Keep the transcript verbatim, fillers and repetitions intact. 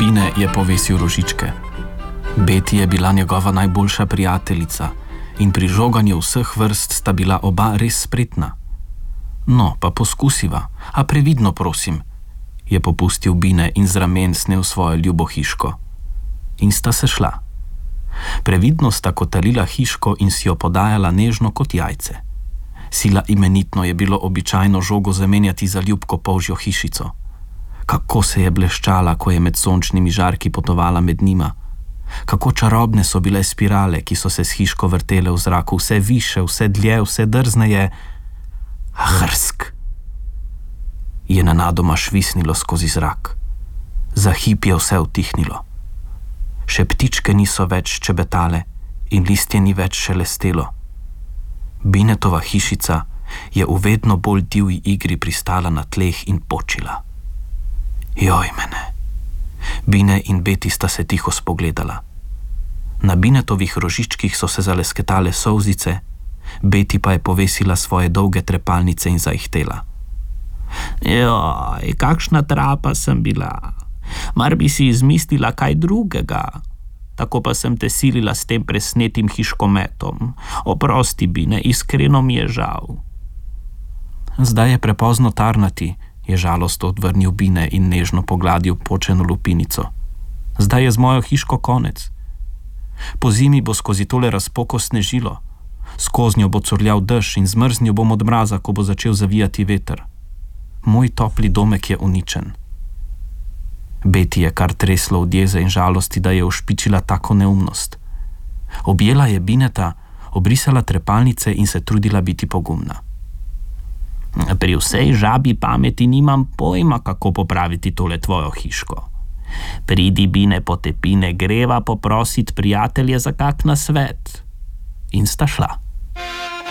Bine je povesil rožičke. Beti je bila njegova najboljša prijateljica in pri žoganju vseh vrst sta bila oba res spretna. No, pa poskusiva, a previdno prosim, je popustil Bine in z ramen snel svojo ljubo hiško. In sta se šla. Previdno sta kotalila hiško in si jo podajala nežno kot jajce. Sila imenitno je bilo običajno žogo zamenjati za ljubko polžjo hišico. Kako se je bleščala, ko je med sončnimi žarki potovala med njima. Kako čarobne so bile spirale, ki so se s hiško vrtele v zraku, vse više, vse dlje, vse drzneje. Hrsk! Je nenadoma švisnilo skozi zrak. Za hip je vse utihnilo. Še ptičke niso več čebetale in listje ni več šelestelo. Binetova hišica je v vedno bolj divji igri pristala na tleh in počila. Joj mene! Bine in Beti sta se tiho spogledala. Na Binetovih rožičkih so se zalesketale solzice, Beti pa je povesila svoje dolge trepalnice in zaihtela. Joj, kakšna trapa sem bila. Mar bi si izmislila kaj drugega. Tako pa sem te silila s tem presnetim hiškometom. Oprosti, Bine, iskreno mi je žal. Zdaj je prepozno tarnati, je žalost odvrnil Bine in nežno pogladil počeno lupinico. Zdaj je z mojo hiško konec. Po zimi bo skozi tole razpoko snežilo. Skoznjo bo curljal dež in zmrznjo bom od mraza, ko bo začel zavijati veter. Moj topli domek je uničen. Beti je kar treslo od jeze in žalosti, da je ušpičila tako neumnost. Objela je Bineta, obrisala trepalnice in se trudila biti pogumna. Pri vsej žabi pameti nimam pojma, kako popraviti tole tvojo hiško. Pridi, Bine, po tepine, greva poprosit prijatelje za kak nasvet. In sta šla.